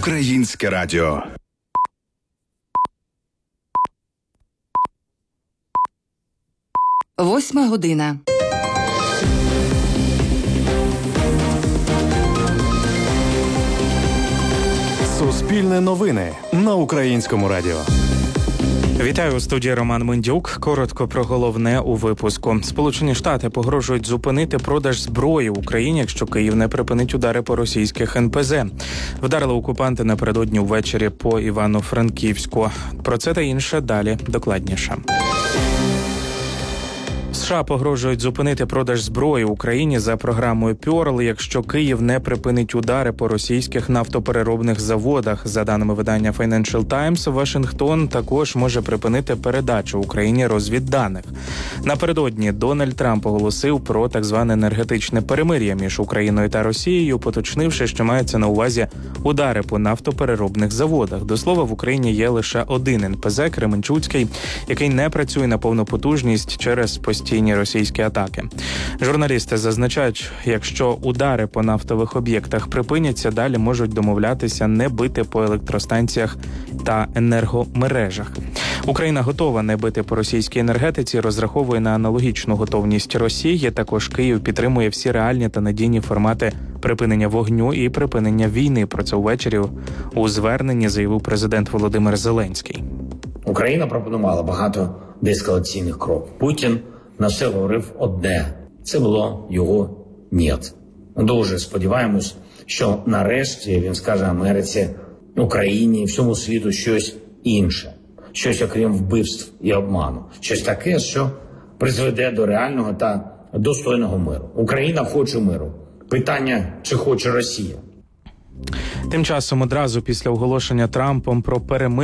Українське радіо. Восьма година. Суспільне новини на Українському радіо. Вітаю, у студії Роман Мендюк. Коротко про головне у випуску. Сполучені Штати погрожують зупинити продаж зброї Україні, якщо Київ не припинить удари по російських НПЗ. Вдарили окупанти напередодні ввечері по Івано-Франківську. Про це та інше далі докладніше. США погрожують зупинити продаж зброї Україні за програмою «Пьорл», якщо Київ не припинить удари по російських нафтопереробних заводах. За даними видання Financial Times, Вашингтон також може припинити передачу Україні розвідданих. Напередодні Дональд Трамп оголосив про так зване енергетичне перемир'я між Україною та Росією, поточнивши, що мається на увазі удари по нафтопереробних заводах. До слова, в Україні є лише один НПЗ – Кременчуцький, який не працює на повну потужність через постійні російські атаки. Журналісти зазначають, якщо удари по нафтових об'єктах припиняться, далі можуть домовлятися не бити по електростанціях та енергомережах. Україна готова не бити по російській енергетиці, розраховує на аналогічну готовність Росії. Також Київ підтримує всі реальні та надійні формати припинення вогню і припинення війни. Про це увечері у зверненні заявив президент Володимир Зеленський. Україна пропонувала багато деескалаційних кроків. Путін на все говорив одне. Це було його «нєт». Дуже сподіваємось, що нарешті він скаже Америці, Україні і всьому світу щось інше. Щось окрім вбивств і обману. Щось таке, що призведе до реального та достойного миру. Україна хоче миру. Питання, чи хоче Росія. Тим часом одразу після оголошення Трампом про перемир'я